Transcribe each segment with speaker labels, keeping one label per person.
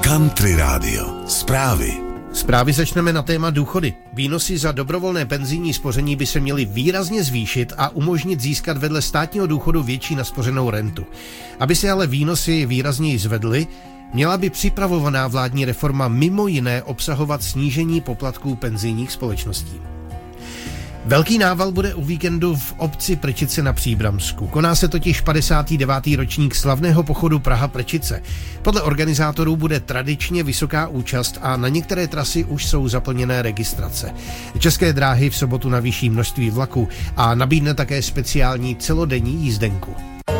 Speaker 1: Country Radio. Zprávy
Speaker 2: začneme na téma důchody. Výnosy za dobrovolné penzijní spoření by se měly výrazně zvýšit a umožnit získat vedle státního důchodu větší naspořenou rentu. Aby se ale výnosy výrazněji zvedly, měla by připravovaná vládní reforma mimo jiné obsahovat snížení poplatků penzijních společností. Velký nával bude o víkendu v obci Prčice na Příbramsku. Koná se totiž 59. ročník slavného pochodu Praha-Prčice. Podle organizátorů bude tradičně vysoká účast a na některé trasy už jsou zaplněné registrace. České dráhy v sobotu navýší množství vlaků a nabídne také speciální celodenní jízdenku.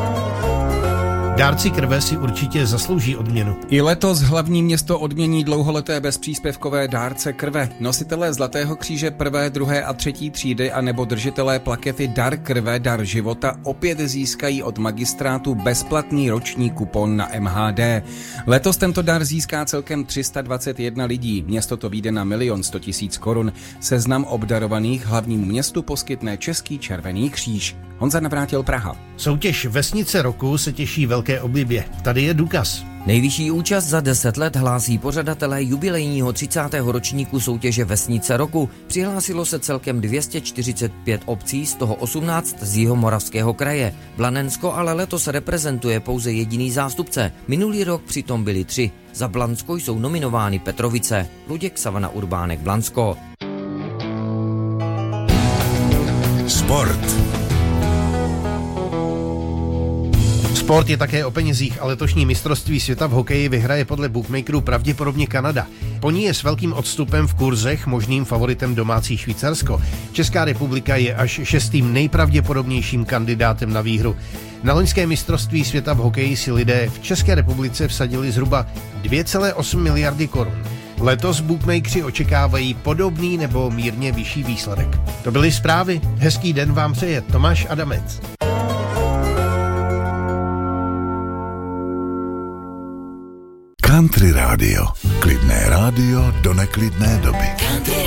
Speaker 2: Dárci krve si určitě zaslouží odměnu.
Speaker 3: I letos hlavní město odmění dlouholeté bezpříspěvkové dárce krve. Nositelé Zlatého kříže 1., 2. a 3. třídy a nebo držitelé plakety Dar krve, dar života opět získají od magistrátu bezplatný roční kupon na MHD. Letos tento dar získá celkem 321 lidí. Město to vyjde na 1 100 000 korun. Seznam obdarovaných hlavnímu městu poskytne Český červený kříž. Honza Navrátil, Praha.
Speaker 2: Soutěž Vesnice roku se těší velké oblibě. Tady je důkaz.
Speaker 4: Nejvyšší účast za 10 let hlásí pořadatelé jubilejního 30. ročníku soutěže Vesnice roku. Přihlásilo se celkem 245 obcí, z toho 18 z Jihomoravského kraje. Blanensko ale letos reprezentuje pouze jediný zástupce. Minulý rok přitom byli 3. Za Blansko jsou nominovány Petrovice. Luděk Savana Urbánek, Blansko.
Speaker 1: Sport.
Speaker 2: Sport je také o penězích a letošní mistrovství světa v hokeji vyhraje podle bookmakerů pravděpodobně Kanada. Po ní je s velkým odstupem v kurzech možným favoritem domácí Švýcarsko. Česká republika je až 6. nejpravděpodobnějším kandidátem na výhru. Na loňské mistrovství světa v hokeji si lidé v České republice vsadili zhruba 2,8 miliardy korun. Letos bookmakeri očekávají podobný nebo mírně vyšší výsledek. To byly zprávy. Hezký den vám přeje Tomáš Adamec.
Speaker 1: Country Radio. Klidné rádio do neklidné doby.